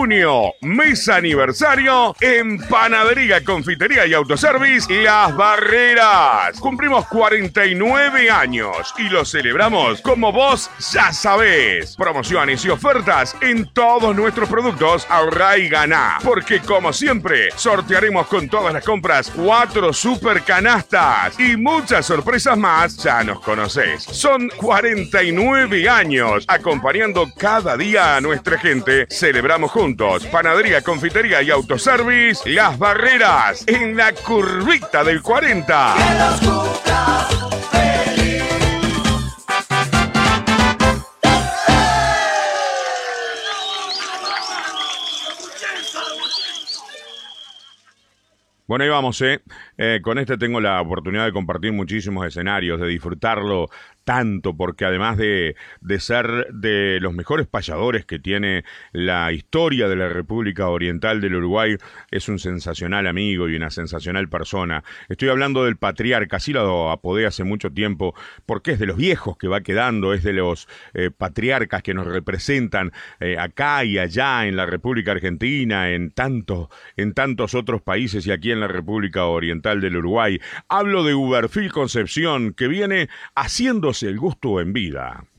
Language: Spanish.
junio, mes aniversario en Panadería, Confitería y Autoservice Las Barreras. Cumplimos 49 años y lo celebramos como vos ya sabés. Promociones y ofertas en todos nuestros productos. Ahorrá y ganá, porque como siempre sortearemos con todas las compras 4 super canastas y muchas sorpresas más. Ya nos conocés. Son 49 años acompañando cada día a nuestra gente. Celebramos juntos. Panadería, Confitería y Autoservice Las Barreras, en la curvita del 40. Que los cumplas feliz. Bueno, ahí vamos, con este tengo la oportunidad de compartir muchísimos escenarios, de disfrutarlo tanto, porque además de ser de los mejores payadores que tiene la historia de la República Oriental del Uruguay, es un sensacional amigo y una sensacional persona. Estoy hablando del patriarca, así lo apodé hace mucho tiempo, porque es de los viejos que va quedando, es de los patriarcas que nos representan acá y allá en la República Argentina, en tantos otros países y aquí en la República Oriental del Uruguay. Hablo de Uberfil Concepción, que viene haciéndose el gusto en vida.